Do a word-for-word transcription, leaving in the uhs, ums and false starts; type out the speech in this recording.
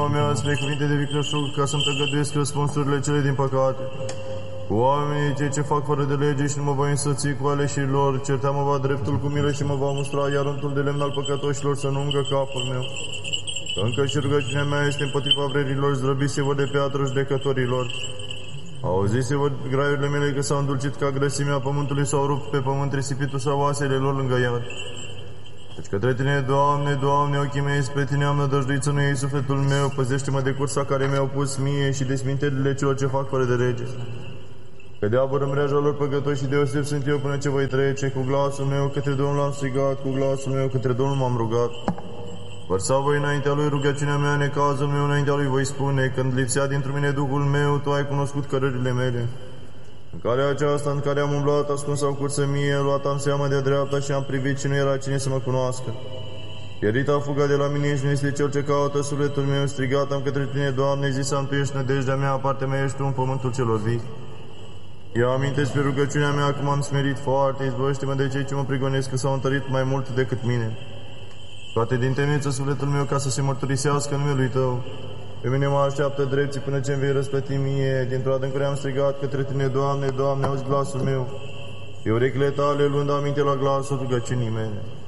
mea spre cuvinte de vicleșug, ca să-mi tăgăduiesc răspunsurile cele din păcate. Cu oamenii cei ce fac fără de lege și nu mă voi însoți cu aleșii lor, certea-mă va dreptul cu milă și mă va mustra, iar untul de lemn al păcătoșilor să nu ungă capul meu. Că încă și rugăciunea mea este împotriva vrerilor, zdrăbise-vă de piatră judecătorilor. Auzise-vă graiurile mele că s-au îndulcit ca grăsimea pământului, s-au rupt pe pământ risipitul sau oasele lor lângă iad. Deci către Tine, Doamne, Doamne, ochii mei spre Tine am nădăjduit, să nu iei sufletul meu, păzește-mă de cursa care mi-au pus mie și de smintelile celor ce fac fără de lege. Că de abără mreaja lor păcătoși și deoseb sunt eu până ce voi trece, cu glasul meu către Domnul am strigat, cu glasul meu către Domnul m-am rugat. Vărsa voi înaintea lui rugăciunea mea, necazul meu înaintea lui voi spune, când lipsea dintr-un mine Duhul meu, Tu ai cunoscut cărările mele. În calea aceasta în care am umblat, ascuns sau cursă mie, luat am seama de-a dreapta și am privit și nu era cine să mă cunoască. Pierita fuga de la mine și nu este cel ce caută sufletul meu, strigat am către Tine, Doamne, zisam, Tu ești nădejdea mea, partea mea ești Tu în pământul celor vii. Eu amintesc pe rugăciunea mea cum am smerit foarte, izbăvește-mă de cei ce mă prigonesc, că s-au întărit mai mult decât mine. Toate din temeță sufletul meu ca să se mărturisească numele Tău. Pe mine mă așteaptă drepții până ce îmi vei răsplăti mie. Dintr-o adâncăre am strigat către Tine, Doamne, Doamne, auzi glasul meu. Eu urechile Tale luând aminte la glasul rugăciunii mele.